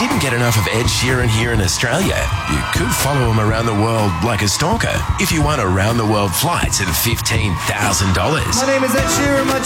didn't get enough of Ed Sheeran here in Australia, you could follow him around the world like a stalker if you won around-the-world flights at $15,000. My name is Ed Sheeran.